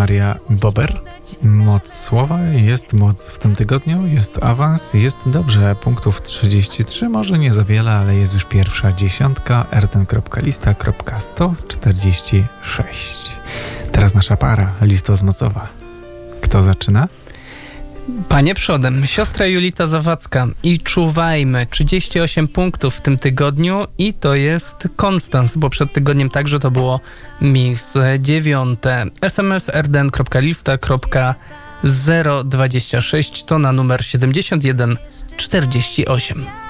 Maria Bober. Moc słowa, jest moc w tym tygodniu, jest awans, jest dobrze. Punktów 33, może nie za wiele, ale jest już pierwsza dziesiątka. rtn.lista.146. Teraz nasza para listozmocowa. Kto zaczyna? Panie przodem, siostra Julita Zawadzka i Czuwajmy, 38 punktów w tym tygodniu i to jest konstans, bo przed tygodniem także to było miejsce 9. SMS rtn.lista.026 to na numer 7148.